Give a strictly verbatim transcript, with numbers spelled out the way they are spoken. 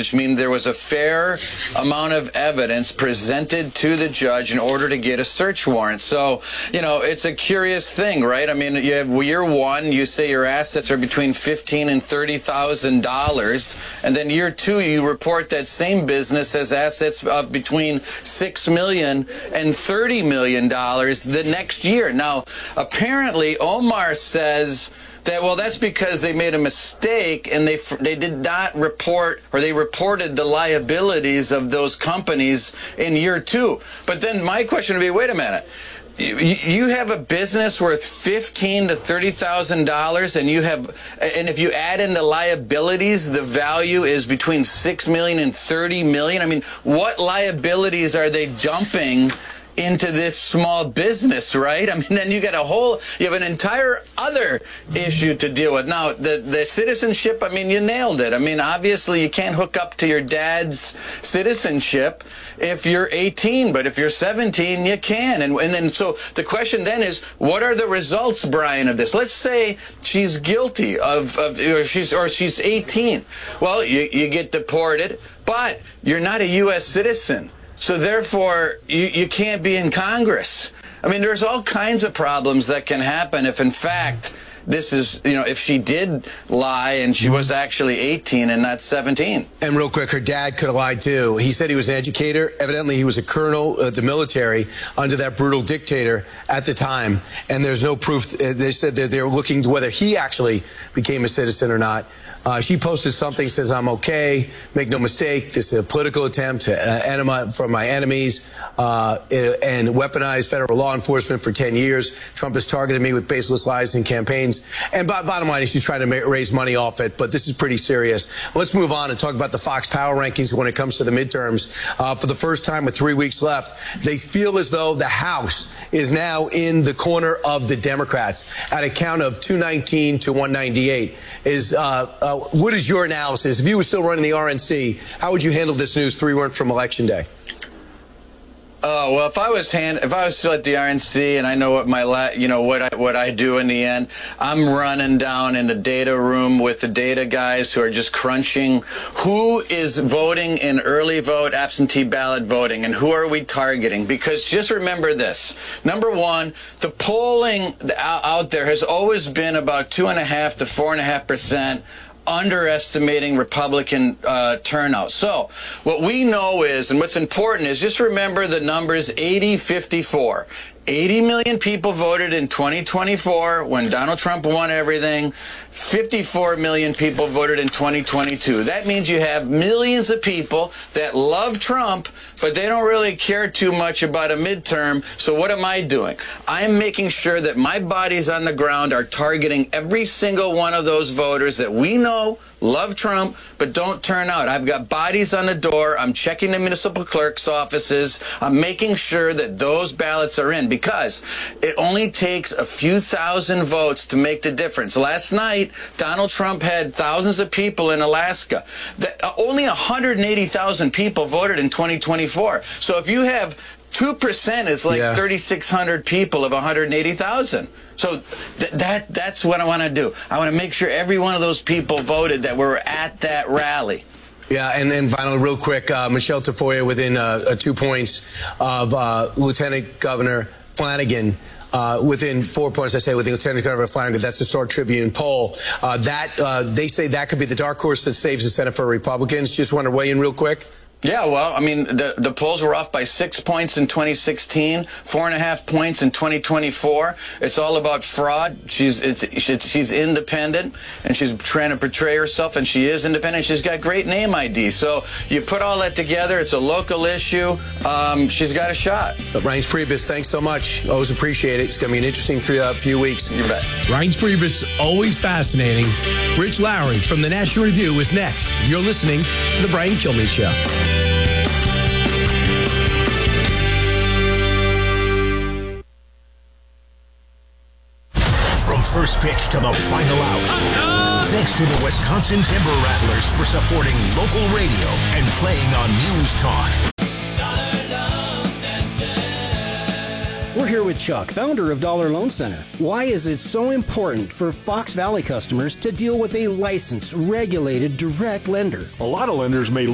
which means there was a fair amount of evidence presented to the judge in order to get a search warrant. So, you know, it's a curious thing, right? I mean, you have year one, you say your assets are between fifteen and thirty thousand dollars, and then year two, you report that same business has assets of between six million and thirty million dollars the next year. Now, apparently, Omar says that, well, that's because they made a mistake and they they did not report, or they reported the liabilities of those companies in year two. But then my question would be, wait a minute. You, you have a business worth fifteen to thirty thousand dollars, and you have, and if you add in the liabilities, the value is between six million and thirty million. I mean, what liabilities are they dumping into this small business, right? I mean, then you got a whole, you have an entire other issue to deal with. Now, the, the citizenship, I mean, you nailed it. I mean, obviously, you can't hook up to your dad's citizenship if you're eighteen, but if you're seventeen, you can. And, and then, so the question then is, what are the results, Brian, of this? Let's say she's guilty of, of or she's, or she's eighteen. Well, you, you get deported, but you're not a U S citizen. So therefore, you, you can't be in Congress. I mean, there's all kinds of problems that can happen if, in fact, this is, you know, if she did lie and she was actually eighteen and not seventeen. And real quick, her dad could have lied, too. He said he was an educator. Evidently, he was a colonel of the military under that brutal dictator at the time. And there's no proof. They said that they're looking to whether he actually became a citizen or not. Uh, she posted something, says, I'm okay, make no mistake, this is a political attempt to uh, enema from my enemies uh, and weaponize federal law enforcement for ten years. Trump has targeted me with baseless lies and campaigns. And b bottom line is she's trying to ma raise money off it, but this is pretty serious. Let's move on and talk about the Fox Power rankings when it comes to the midterms. Uh, for the first time with three weeks left, they feel as though the House is now in the corner of the Democrats at a count of two nineteen to one ninety-eight. Is uh, uh, what is your analysis? If you were still running the R N C, how would you handle this news three weeks from Election Day? Oh, well, if I was hand, if I was still at the R N C and I know what my la you know what I what I do in the end, I'm running down in the data room with the data guys who are just crunching who is voting in early vote, absentee ballot voting, and who are we targeting? Because just remember this: number one, the polling out there has always been about two and a half to four and a half percent. Underestimating Republican uh, turnout. So what we know is, and what's important is, just remember the numbers eighty fifty-four. eighty million people voted in twenty twenty-four when Donald Trump won everything. fifty-four million people voted in twenty twenty-two. That means you have millions of people that love Trump, but they don't really care too much about a midterm. So what am I doing? I'm making sure that my bodies on the ground are targeting every single one of those voters that we know love Trump, but don't turn out. I've got bodies on the door. I'm checking the municipal clerk's offices. I'm making sure that those ballots are in, because it only takes a few thousand votes to make the difference. Last night, Donald Trump had thousands of people in Alaska. That, uh, only one hundred eighty thousand people voted in twenty twenty-four. So if you have two percent is like yeah. thirty-six hundred people of one hundred eighty thousand. So th that that's what I want to do. I want to make sure every one of those people voted that were at that rally. Yeah, and then finally, real quick, uh, Michelle Tafoya within uh, two points of uh, Lieutenant Governor Flanagan. Uh, within four points, I say, with the Lieutenant Governor Flanagan. That's the Star Tribune poll. Uh, that uh, they say that could be the dark horse that saves the Senate for Republicans. Just want to weigh in real quick. Yeah, well, I mean, the, the polls were off by six points in twenty sixteen, four and a half points in twenty twenty-four. It's all about fraud. She's it's, she's independent, and she's trying to portray herself, and she is independent. She's got great name I D. So you put all that together, it's a local issue. Um, she's got a shot. But Reince Priebus, thanks so much. Always appreciate it. It's going to be an interesting few, uh, few weeks. You bet. Reince Priebus, always fascinating. Rich Lowry from the National Review is next. You're listening to The Brian Kilmeade Show. First pitch to the final out. Thanks to the Wisconsin Timber Rattlers for supporting local radio and playing on News Talk. We're here with Chuck, founder of Dollar Loan Center. Why is it so important for Fox Valley customers to deal with a licensed, regulated, direct lender? A lot of lenders may